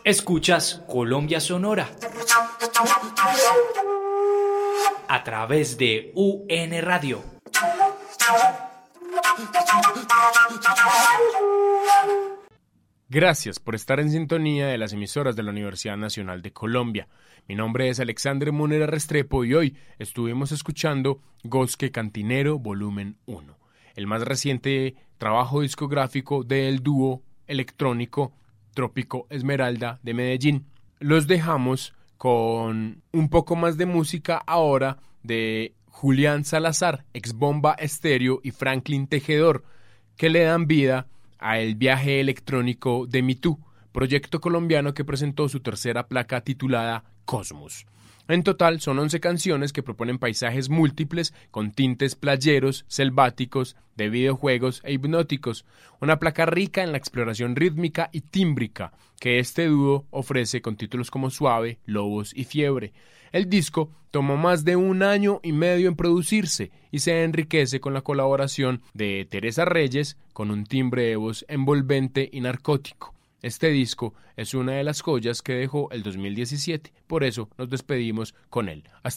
Escuchas Colombia Sonora a través de UN Radio. Gracias por estar en sintonía de las emisoras de la Universidad Nacional de Colombia. Mi nombre es Alexandre Munera Restrepo y hoy estuvimos escuchando Gosque Cantinero Volumen 1, el más reciente trabajo discográfico del dúo electrónico Trópico Esmeralda de Medellín. Los dejamos con un poco más de música ahora de Julián Salazar, ex Bomba Estéreo, y Franklin Tejedor, que le dan vida a El Viaje Electrónico de Me Too, proyecto colombiano que presentó su tercera placa titulada Cosmos. En total son 11 canciones que proponen paisajes múltiples con tintes playeros, selváticos, de videojuegos e hipnóticos, una placa rica en la exploración rítmica y tímbrica que este dúo ofrece con títulos como Suave, Lobos y Fiebre. El disco tomó más de 1 año y medio en producirse y se enriquece con la colaboración de Teresa Reyes con un timbre de voz envolvente y narcótico. Este disco es una de las joyas que dejó el 2017, por eso nos despedimos con él. Hasta